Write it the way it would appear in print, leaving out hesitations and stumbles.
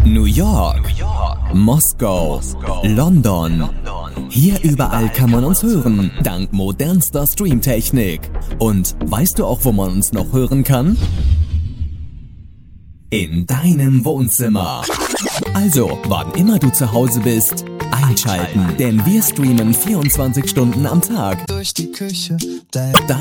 New York, Moskau, London. Hier überall kann man uns hören, dank modernster Streamtechnik. Und weißt du auch, wo man uns noch hören kann? In deinem Wohnzimmer. Also, wann immer du zu Hause bist, einschalten, denn wir streamen 24 Stunden am Tag. Durch die Küche,